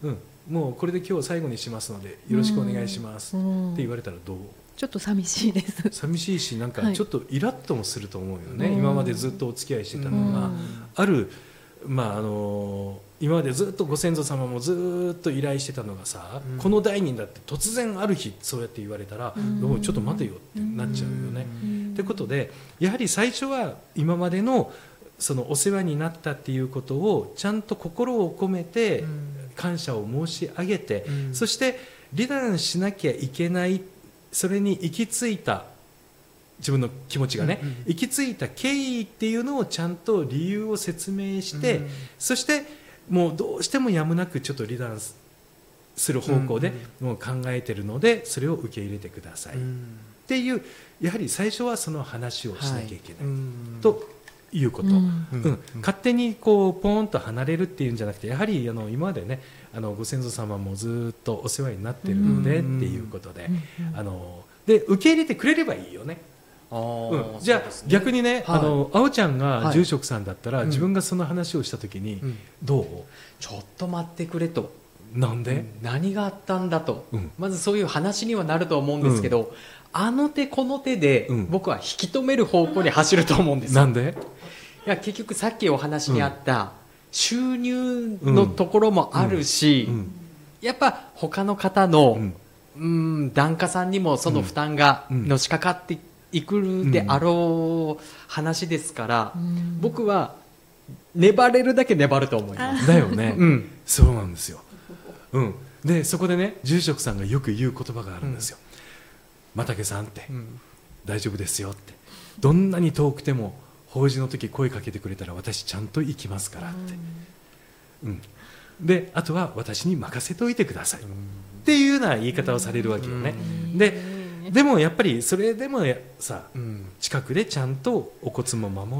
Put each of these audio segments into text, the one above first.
もうこれで今日最後にしますのでよろしくお願いしますって言われたらどう？ ちょっと寂しいです。 寂しいし、なんかちょっとイラッともすると思うよね、今までずっとお付き合いしてたのが、ある、今までずっとご先祖様もずっと依頼してたのがさ、この代にだって突然ある日そうやって言われたら、ちょっと待てよってなっちゃうよね。ってことで、やはり最初は今までのそのお世話になったっていうことをちゃんと心を込めて感謝を申し上げて、そして離断しなきゃいけない、それに行き着いた自分の気持ちがね、行き着いた経緯っていうのをちゃんと理由を説明して、そしてもうどうしてもやむなくちょっと離断する方向でもう考えているので、それを受け入れてくださいっていう、やはり最初はその話をしなきゃいけないということ、勝手にこうポーンと離れるっていうんじゃなくて、やはり今までねご先祖様もずっとお世話になってるのでっていうことで、で受け入れてくれればいいよね。じゃあ逆にね、あおちゃんが住職さんだったら、自分がその話をした時にどう？ ちょっと待ってくれと。 なんで？ 何があったんだと、まずそういう話にはなると思うんですけど、あの手この手で僕は引き止める方向に走ると思うんですよ。 なんで？ いや、結局さっきお話にあった収入のところもあるし、やっぱ他の方の檀家さんにもその負担がのしかかっていくであろう話ですから、僕は粘れるだけ粘ると思います。 だよね、そうなんですよ。でそこでね、住職さんがよく言う言葉があるんですよ。又竹さんって、大丈夫ですよって、どんなに遠くても法事の時声かけてくれたら私ちゃんと行きますからって、であとは私に任せておいてくださいっていうような言い方をされるわけよね。でもやっぱりそれでもさ、近くでちゃんとお骨も守って、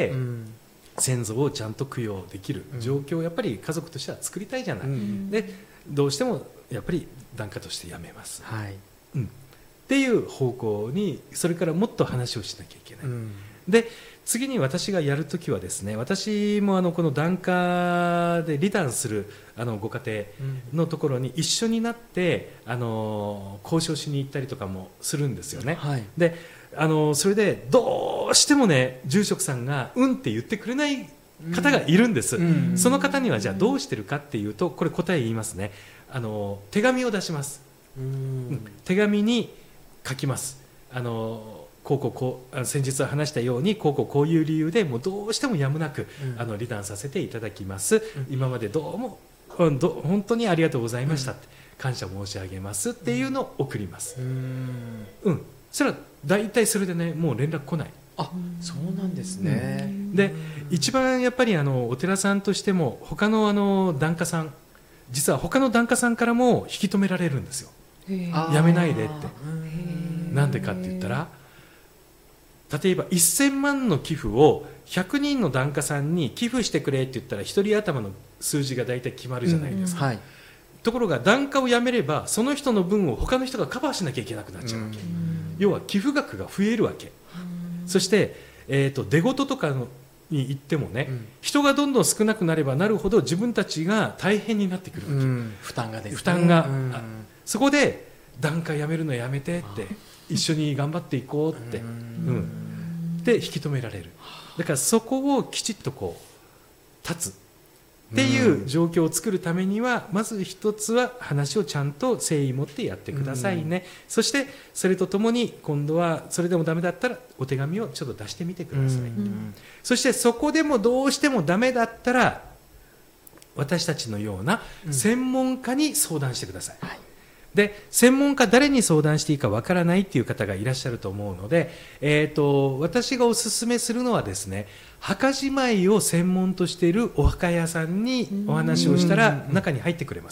先祖をちゃんと供養できる状況をやっぱり家族としては作りたいじゃない、でどうしてもやっぱり檀家としてやめます、っていう方向に、それからもっと話をしなきゃいけない、で次に私がやるときはですね、私もこの檀家で離檀するご家庭のところに一緒になって交渉しに行ったりとかもするんですよね、でそれでどうしてもね、住職さんがって言ってくれない方がいるんです、その方にはじゃあどうしてるかっていうと、これ答え言いますね。手紙を出します、手紙に書きます。こう先日話したようにこういう理由でもうどうしてもやむなく離檀させていただきます、今までどうも本当にありがとうございましたって、感謝申し上げますっていうのを送ります。それは大体それでね、もう連絡来ない。 あ、そうなんですね。 で一番やっぱりお寺さんとしても他の檀家さん、実は他の檀家さんからも引き止められるんですよ。やめないでって。なんでかって言ったら、例えば1000万の寄付を100人の檀家さんに寄付してくれって言ったら1人頭の数字が大体決まるじゃないですか、ところが檀家をやめればその人の分を他の人がカバーしなきゃいけなくなっちゃうわけ、要は寄付額が増えるわけ、そして、出事とかに行ってもね、人がどんどん少なくなればなるほど自分たちが大変になってくるわけ、 負担がですね、 負担が、そこで檀家やめるのやめてって、一緒に頑張っていこうって、で引き止められる。だからそこをきちっとこう立つっていう状況を作るためには、まず一つは話をちゃんと誠意持ってやってくださいね、そしてそれとともに今度はそれでもダメだったらお手紙をちょっと出してみてください、そしてそこでもどうしてもダメだったら私たちのような専門家に相談してください、で専門家誰に相談していいかわからないっていう方がいらっしゃると思うので、私がおすすめするのはですね、墓じまいを専門としているお墓屋さんにお話をしたら中に入ってくれます。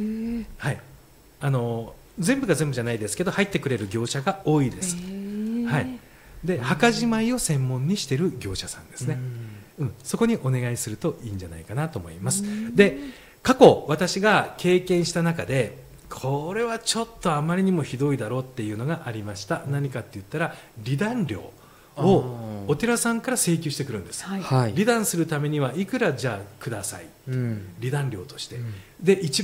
全部が全部じゃないですけど入ってくれる業者が多いです。で墓じまいを専門にしている業者さんですね、そこにお願いするといいんじゃないかなと思います。で過去私が経験した中でこれはちょっとあまりにもひどいだろうっていうのがありました。何かって言ったら離檀料をお寺さんから請求してくるんです、離檀するためにはいくらじゃあください、離檀料として、で一番